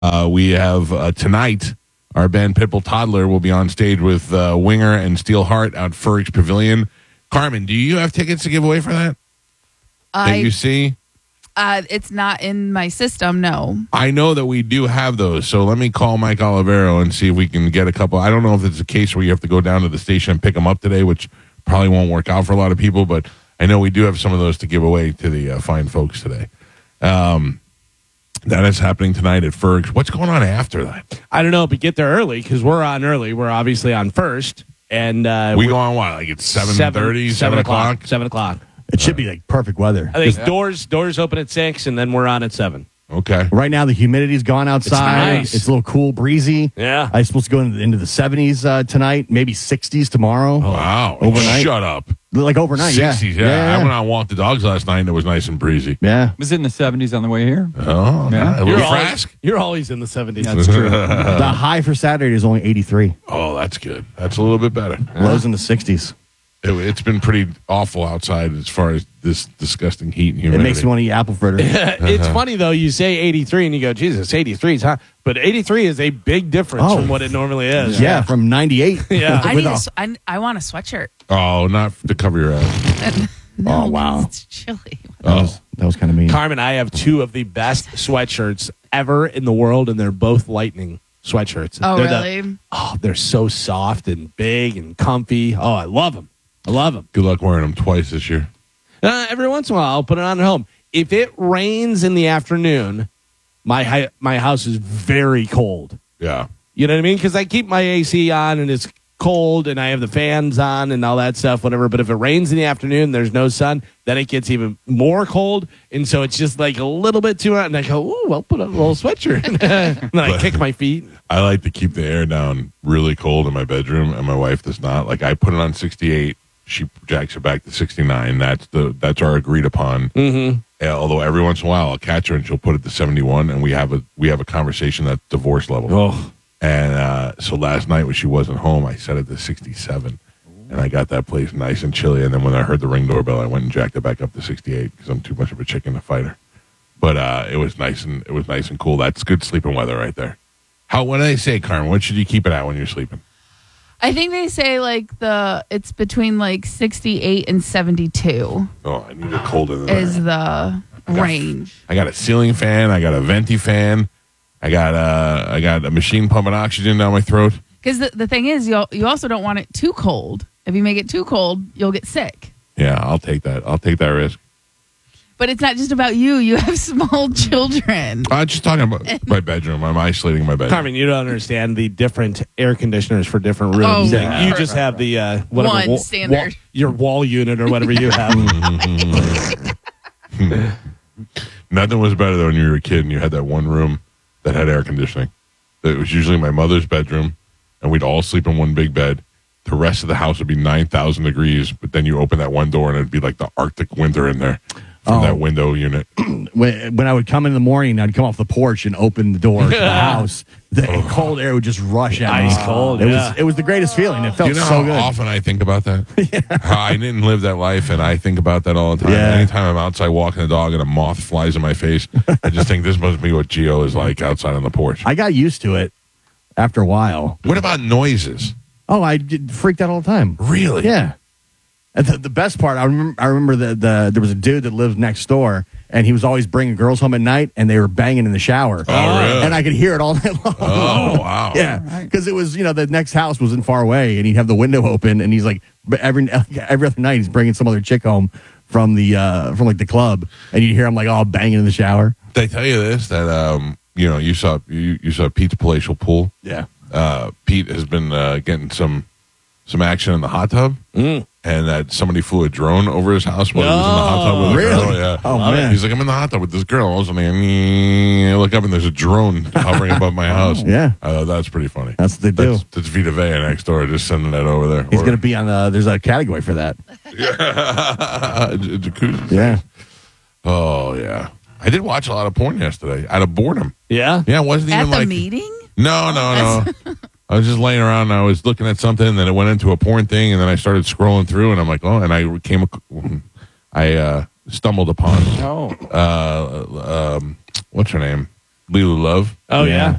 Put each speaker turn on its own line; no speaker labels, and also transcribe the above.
We have tonight, our band Pitbull Toddler will be on stage with Winger and Steelheart out Ferg's Pavilion. Carmen, do you have tickets to give away for that? That you see?
It's not in my system, no.
I know that we do have those, so let me call Mike Olivero and see if we can get a couple. I don't know if it's a case where you have to go down to the station and pick them up today, which probably won't work out for a lot of people, but I know we do have some of those to give away to the fine folks today. That is happening tonight at Ferg's. What's going on after that?
I don't know, but get there early because we're on early. We're obviously on first. And
we go on what? Like it's 7:30, 7 o'clock?
7 o'clock.
It should be like perfect weather.
I think doors open at 6, and then we're on at 7.
Okay.
Right now, the humidity's gone outside.
Nice.
It's a little cool, breezy.
Yeah.
I'm supposed to go into the 70s tonight, maybe 60s tomorrow.
Oh, wow.
Overnight.
Shut up.
Like overnight,
60s, yeah. I went out and walked the dogs last night, and it was nice and breezy.
Yeah.
Was it in the 70s on the way here?
Oh,
Yeah.
a little Frask?
You're always in the 70s.
That's true.
The high for Saturday is only 83.
Oh, that's good. That's a little bit better.
Lows in the 60s.
It's been pretty awful outside as far as this disgusting heat and
It
humidity.
makes me want to eat apple fritters.
It's funny, though. You say 83, and you go, Jesus, 83 is hot. But 83 is a big difference from what it normally is.
Yeah, from 98.
Yeah.
I want a sweatshirt.
Oh, not to cover your ass.
No,
Oh, wow.
It's chilly.
That was kind of mean.
Carmen, I have 2 of the best sweatshirts ever in the world, and they're both Lightning sweatshirts.
Oh,
They're
really?
They're so soft and big and comfy. Oh, I love them.
Good luck wearing them twice this year.
Every once in a while, I'll put it on at home. If it rains in the afternoon, my house is very cold.
Yeah.
You know what I mean? Because I keep my AC on and it's cold and I have the fans on and all that stuff, whatever. But if it rains in the afternoon, there's no sun, then it gets even more cold. And so it's just like a little bit too hot. And I go, ooh, I'll put on a little sweatshirt. And then I kick my feet.
I like to keep the air down really cold in my bedroom, and my wife does not. Like, I put it on 68. She jacks it back to 69. That's our agreed upon. Mm-hmm. Although every once in a while I'll catch her and she'll put it to 71, and we have a conversation that's divorce level.
Oh.
And so last night when she wasn't home, I set it to 67, and I got that place nice and chilly. And then when I heard the Ring doorbell, I went and jacked it back up to 68 because I'm too much of a chicken to fight her. But it was nice and cool. That's good sleeping weather right there. What do they say, Carmen? What should you keep it at when you're sleeping?
I think they say it's between 68 and 72
Oh, I need it colder than
is
that.
the range.
I got a ceiling fan. I got a venti fan. I got a machine pumping oxygen down my throat.
Because the thing is, you also don't want it too cold. If you make it too cold, you'll get sick.
Yeah, I'll take that. I'll take that risk.
But it's not just about you. You have small children.
I'm just talking about my bedroom. I'm isolating my bedroom.
Carmen, you don't understand the different air conditioners for different rooms.
Oh, yeah.
You just have the whatever
One standard.
your wall unit or whatever you have.
Nothing was better than when you were a kid and you had that one room that had air conditioning. It was usually my mother's bedroom, and we'd all sleep in one big bed. The rest of the house would be 9,000 degrees, but then you open that one door and it'd be like the Arctic winter in there from that window unit.
When I would come in the morning, I'd come off the porch and open the door to the house. The cold air would just rush at me.
Ice cold,
It was the greatest feeling. It felt
You know
so
how
good.
often I think about that? How I didn't live that life, and I think about that all the time.
Yeah.
Anytime I'm outside walking the dog and a moth flies in my face, I just think this must be what Gio is like outside on the porch.
I got used to it after a while.
What about noises?
Oh, I freaked out all the time.
Really?
Yeah. And the best part, I remember there was a dude that lived next door, and he was always bringing girls home at night, and they were banging in the shower.
Oh, really?
And I could hear it all night long.
Oh, wow.
Yeah, because it was, the next house wasn't far away, and he'd have the window open, and he's like, every other night he's bringing some other chick home from the club, and you'd hear him banging in the shower.
Did I tell you this? That you saw Pete's palatial pool.
Yeah.
Pete has been getting some action in the hot tub, and that somebody flew a drone over his house while he was in the hot tub with a
really?
girl. Yeah.
Oh, man.
He's like, I'm in the hot tub with this girl. All of a sudden, I look up and there's a drone hovering above my house.
Yeah.
That's pretty funny.
That's what they do.
That's Vita Vea next door, just sending that over there.
He's going to be on there's a category for that.
Jacuzzi.
Yeah.
Oh, yeah. I did watch a lot of porn yesterday out of boredom.
Yeah?
Yeah, it wasn't
At
even
the
like...
meeting?
No. I was just laying around and I was looking at something, and then it went into a porn thing, and then I started scrolling through, and I'm like, oh, and I stumbled upon, what's her name? Lila Love.
Oh, yeah.